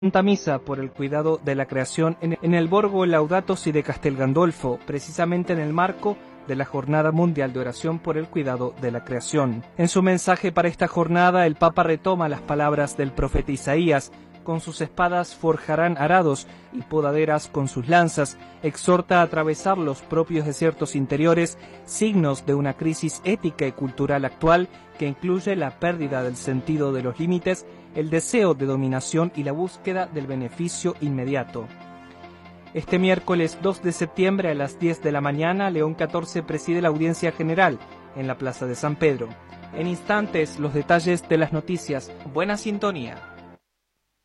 Santa Misa por el cuidado de la creación en el Borgo Laudato Si de Castel Gandolfo, precisamente en el marco de la Jornada Mundial de Oración por el Cuidado de la Creación. En su mensaje para esta jornada, el Papa retoma las palabras del profeta Isaías: con sus espadas forjarán arados y podaderas con sus lanzas. Exhorta a atravesar los propios desiertos interiores, signos de una crisis ética y cultural actual que incluye la pérdida del sentido de los límites, el deseo de dominación y la búsqueda del beneficio inmediato. Este miércoles 2 de septiembre a las 10 de la mañana, León XIV preside la audiencia general en la Plaza de San Pedro. En instantes, los detalles de las noticias. Buena sintonía.